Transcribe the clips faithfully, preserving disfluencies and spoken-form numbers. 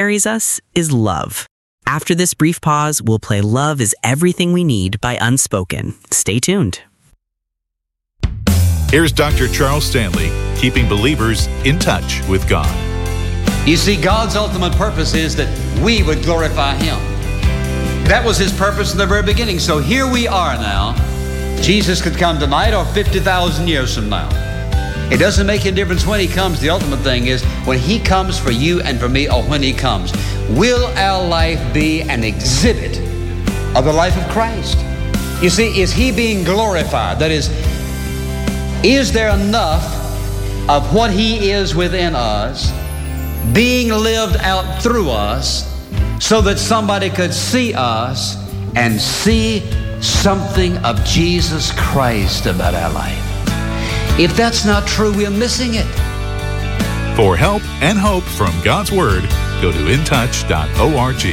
carries us is love. After this brief pause, we'll play Love is Everything We Need by Unspoken. Stay tuned. Here's Doctor Charles Stanley, keeping believers in touch with God. You see, God's ultimate purpose is that we would glorify Him. That was His purpose in the very beginning. So here we are now. Jesus could come tonight or fifty thousand years from now. It doesn't make a difference when He comes. The ultimate thing is when He comes for you and for me, or when He comes, will our life be an exhibit of the life of Christ? You see, is He being glorified? That is, is there enough of what He is within us being lived out through us so that somebody could see us and see something of Jesus Christ about our life? If that's not true, we're missing it. For help and hope from God's Word, go to in touch dot org.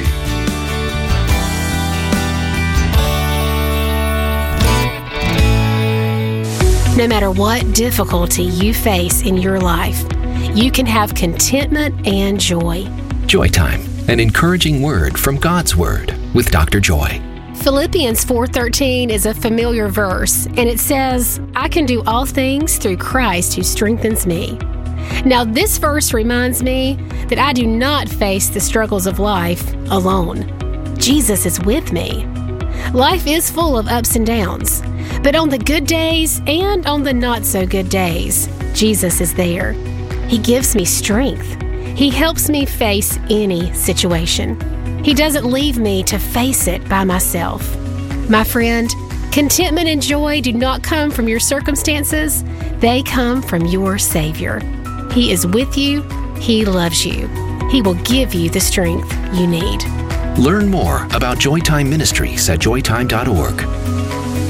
No matter what difficulty you face in your life, you can have contentment and joy. Joy Time, an encouraging word from God's Word with Doctor Joy. Philippians four thirteen is a familiar verse, and it says, I can do all things through Christ who strengthens me. Now, this verse reminds me that I do not face the struggles of life alone. Jesus is with me. Life is full of ups and downs, but on the good days and on the not so good days, Jesus is there. He gives me strength. He helps me face any situation. He doesn't leave me to face it by myself. My friend, contentment and joy do not come from your circumstances. They come from your Savior. He is with you. He loves you. He will give you the strength you need. Learn more about Joy Time Ministries at joy time dot org.